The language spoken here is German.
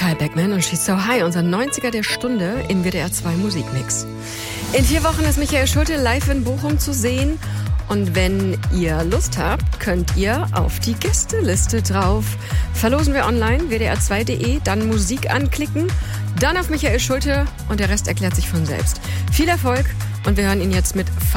Kyle Beckman und She's So High, unser 90er der Stunde im WDR 2 Musikmix. In 4 Wochen ist Michael Schulte live in Bochum zu sehen. Und wenn ihr Lust habt, könnt ihr auf die Gästeliste drauf. Verlosen wir online, wdr2.de, dann Musik anklicken, dann auf Michael Schulte und der Rest erklärt sich von selbst. Viel Erfolg und wir hören ihn jetzt mit